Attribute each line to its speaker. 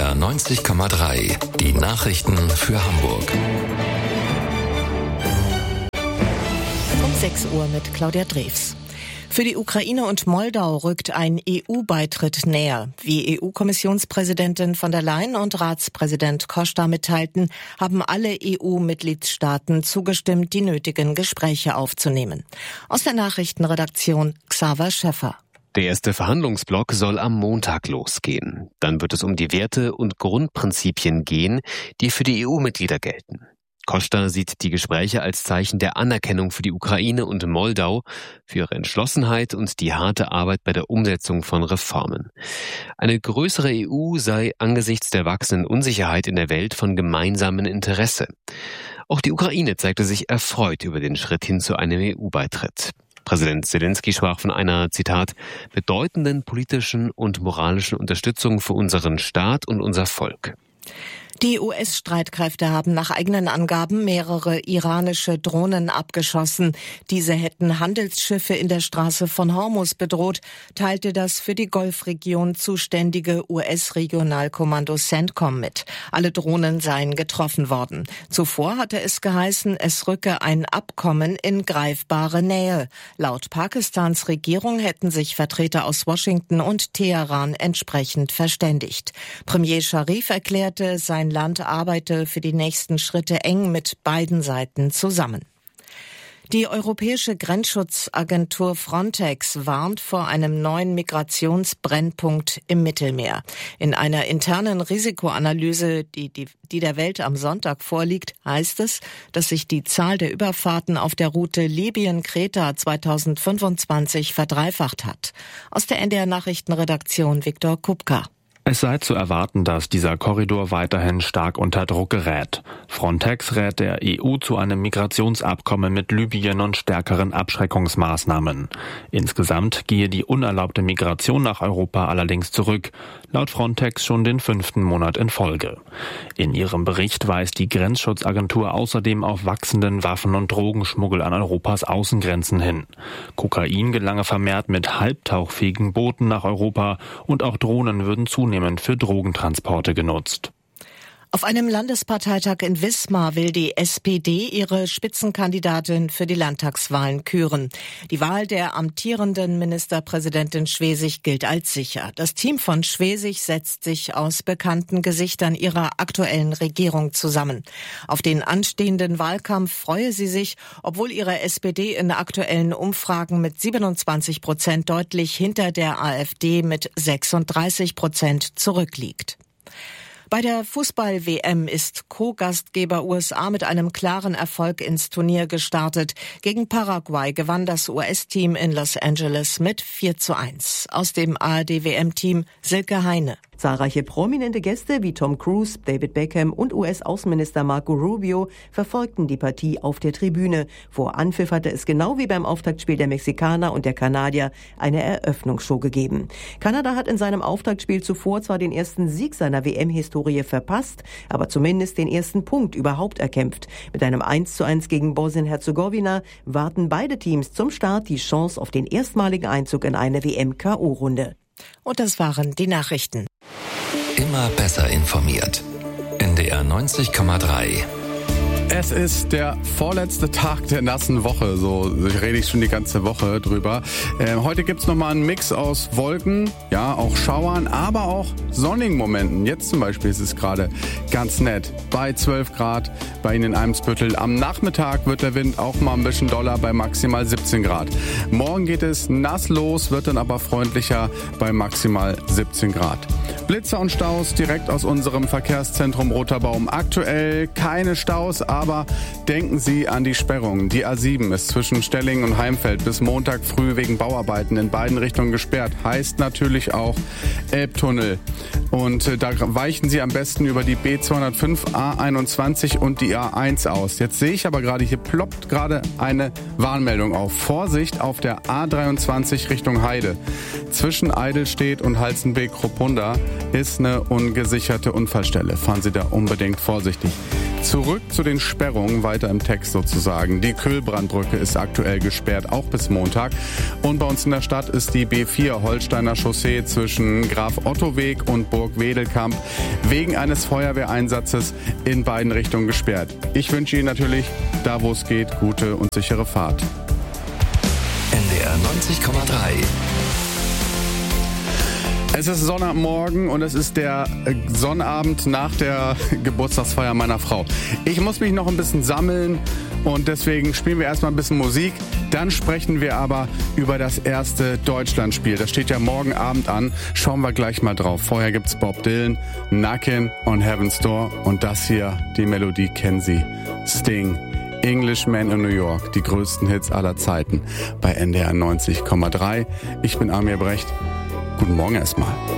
Speaker 1: NDR 90,3. Die Nachrichten für Hamburg.
Speaker 2: Um 6 Uhr mit Claudia Drews. Für die Ukraine und Moldau rückt ein EU-Beitritt näher. Wie EU-Kommissionspräsidentin von der Leyen und Ratspräsident Costa mitteilten, haben alle EU-Mitgliedstaaten zugestimmt, die nötigen Gespräche aufzunehmen. Aus der Nachrichtenredaktion Xaver Schäffer.
Speaker 3: Der erste Verhandlungsblock soll am Montag losgehen. Dann wird es um die Werte und Grundprinzipien gehen, die für die EU-Mitglieder gelten. Costa sieht die Gespräche als Zeichen der Anerkennung für die Ukraine und Moldau, für ihre Entschlossenheit und die harte Arbeit bei der Umsetzung von Reformen. Eine größere EU sei angesichts der wachsenden Unsicherheit in der Welt von gemeinsamem Interesse. Auch die Ukraine zeigte sich erfreut über den Schritt hin zu einem EU-Beitritt. Präsident Zelensky sprach von einer, Zitat, bedeutenden politischen und moralischen Unterstützung für unseren Staat und unser Volk.
Speaker 2: Die US-Streitkräfte haben nach eigenen Angaben mehrere iranische Drohnen abgeschossen. Diese hätten Handelsschiffe in der Straße von Hormuz bedroht, teilte das für die Golfregion zuständige US-Regionalkommando CENTCOM mit. Alle Drohnen seien getroffen worden. Zuvor hatte es geheißen, es rücke ein Abkommen in greifbare Nähe. Laut Pakistans Regierung hätten sich Vertreter aus Washington und Teheran entsprechend verständigt. Premier Scharif erklärte, sein Land arbeite für die nächsten Schritte eng mit beiden Seiten zusammen. Die Europäische Grenzschutzagentur Frontex warnt vor einem neuen Migrationsbrennpunkt im Mittelmeer. In einer internen Risikoanalyse, die der Welt am Sonntag vorliegt, heißt es, dass sich die Zahl der Überfahrten auf der Route Libyen-Kreta 2025 verdreifacht hat. Aus der NDR Nachrichtenredaktion Viktor Kupka.
Speaker 4: Es sei zu erwarten, dass dieser Korridor weiterhin stark unter Druck gerät. Frontex rät der EU zu einem Migrationsabkommen mit Libyen und stärkeren Abschreckungsmaßnahmen. Insgesamt gehe die unerlaubte Migration nach Europa allerdings zurück, laut Frontex schon den 5. Monat in Folge. In ihrem Bericht weist die Grenzschutzagentur außerdem auf wachsenden Waffen- und Drogenschmuggel an Europas Außengrenzen hin. Kokain gelange vermehrt mit halbtauchfähigen Booten nach Europa und auch Drohnen würden zunehmend für Drogentransporte genutzt.
Speaker 2: Auf einem Landesparteitag in Wismar will die SPD ihre Spitzenkandidatin für die Landtagswahlen küren. Die Wahl der amtierenden Ministerpräsidentin Schwesig gilt als sicher. Das Team von Schwesig setzt sich aus bekannten Gesichtern ihrer aktuellen Regierung zusammen. Auf den anstehenden Wahlkampf freue sie sich, obwohl ihre SPD in aktuellen Umfragen mit 27% deutlich hinter der AfD mit 36% zurückliegt. Bei der Fußball-WM ist Co-Gastgeber USA mit einem klaren Erfolg ins Turnier gestartet. Gegen Paraguay gewann das US-Team in Los Angeles mit 4:1. Aus dem ARD-WM-Team Silke Heine.
Speaker 5: Zahlreiche prominente Gäste wie Tom Cruise, David Beckham und US-Außenminister Marco Rubio verfolgten die Partie auf der Tribüne. Vor Anpfiff hatte es genau wie beim Auftaktspiel der Mexikaner und der Kanadier eine Eröffnungsshow gegeben. Kanada hat in seinem Auftaktspiel zuvor zwar den ersten Sieg seiner WM-Historie verpasst, aber zumindest den ersten Punkt überhaupt erkämpft. Mit einem 1:1 gegen Bosnien-Herzegowina warten beide Teams zum Start die Chance auf den erstmaligen Einzug in eine WM-K.O.-Runde.
Speaker 2: Und das waren die Nachrichten.
Speaker 1: Immer besser informiert. NDR 90,3.
Speaker 6: Es ist der vorletzte Tag der nassen Woche, so rede ich schon die ganze Woche drüber. Heute gibt's nochmal einen Mix aus Wolken, ja, auch Schauern, aber auch sonnigen Momenten. Jetzt zum Beispiel ist es gerade ganz nett, bei 12 Grad bei Ihnen in Eimsbüttel. Am Nachmittag wird der Wind auch mal ein bisschen doller bei maximal 17 Grad. Morgen geht es nass los, wird dann aber freundlicher bei maximal 17 Grad. Blitzer und Staus direkt aus unserem Verkehrszentrum Roter Baum. Aktuell keine Staus, aber denken Sie an die Sperrung. Die A7 ist zwischen Stellingen und Heimfeld bis Montag früh wegen Bauarbeiten in beiden Richtungen gesperrt. Heißt natürlich auch Elbtunnel. Und da weichen Sie am besten über die B205, A21 und die A1 aus. Jetzt sehe ich aber gerade, hier ploppt gerade eine Warnmeldung auf. Vorsicht auf der A23 Richtung Heide. Zwischen Eidelstedt und Halstenbeek-Kruppunda ist eine ungesicherte Unfallstelle. Fahren Sie da unbedingt vorsichtig. Zurück zu den Sperrungen, weiter im Text sozusagen. Die Kühlbrandbrücke ist aktuell gesperrt, auch bis Montag. Und bei uns in der Stadt ist die B4 Holsteiner Chaussee zwischen Graf-Otto-Weg und Hamburg-Wedelkamp wegen eines Feuerwehreinsatzes in beiden Richtungen gesperrt. Ich wünsche Ihnen natürlich, da wo es geht, gute und sichere Fahrt.
Speaker 1: NDR 90,3.
Speaker 6: Es ist Sonnabendmorgen und es ist der Sonnabend nach der Geburtstagsfeier meiner Frau. Ich muss mich noch ein bisschen sammeln und deswegen spielen wir erstmal ein bisschen Musik. Dann sprechen wir aber über das erste Deutschlandspiel. Das steht ja morgen Abend an. Schauen wir gleich mal drauf. Vorher gibt's Bob Dylan, Knockin' on Heaven's Door und das hier, die Melodie kennen Sie. Sting, Englishman in New York, die größten Hits aller Zeiten bei NDR 90,3. Ich bin Amir Brecht. Guten Morgen erstmal.